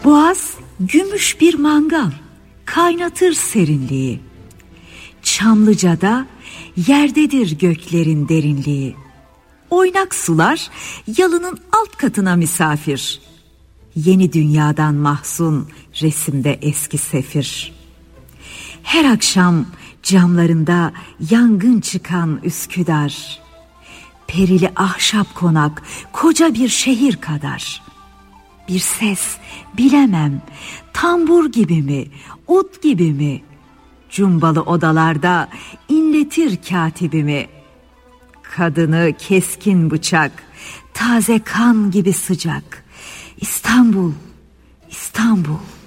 Boğaz gümüş bir mangal, kaynatır serinliği. Çamlıca'da yerdedir göklerin derinliği. Oynak sular yalının alt katına misafir. Yeni dünyadan mahzun resimde eski sefir. Her akşam camlarında yangın çıkan Üsküdar. Perili ahşap konak koca bir şehir kadar. Bir ses bilemem, tambur gibi mi, ut gibi mi? Cumbalı odalarda inletir katibimi. Kadını keskin bıçak, taze kan gibi sıcak. İstanbul, İstanbul.